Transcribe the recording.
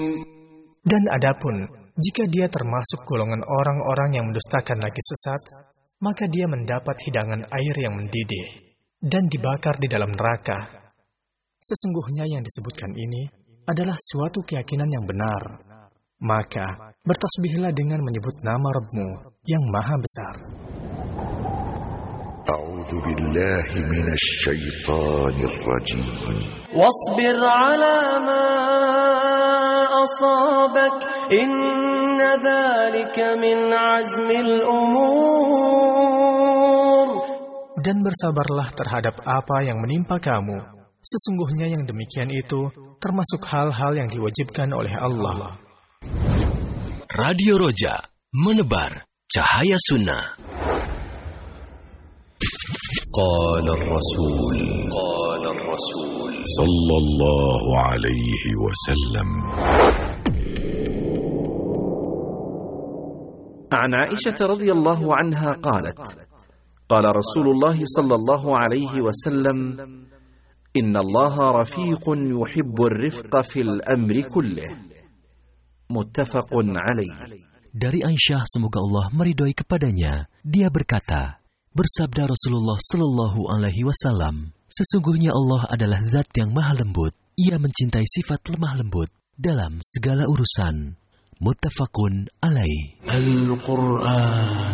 Dan adapun jika dia termasuk golongan orang-orang yang mendustakan lagi sesat, maka dia mendapat hidangan air yang mendidih dan dibakar di dalam neraka. Sesungguhnya yang disebutkan ini adalah suatu keyakinan yang benar. Maka bertasbihlah dengan menyebut nama Rabb-Mu yang Maha Besar. A'udzu billahi minasy syaithanir rajim. Wasbir 'ala ma asabak, inna dzalika min 'azmil umur. Dan bersabarlah terhadap apa yang menimpa kamu. Sesungguhnya yang demikian itu termasuk hal-hal yang diwajibkan oleh Allah. Radio Roja, menebar cahaya sunnah. Qala Rasul Sallallahu alaihi wasallam. عن عائشة رضي الله عنها قالت: قال رسول الله صلى الله عليه وسلم: إن الله رفيق يحب الرفق في الأمر كله. متفق عليه. Dari Aisyah, semoga Allah meridhoi kepadanya, dia berkata, bersabda Rasulullah Shallallahu Alaihi Wasallam, sesungguhnya Allah adalah Zat yang Maha Lembut. Ia mencintai sifat lemah lembut dalam segala urusan. Muttafaqun alaih. Al-Quran.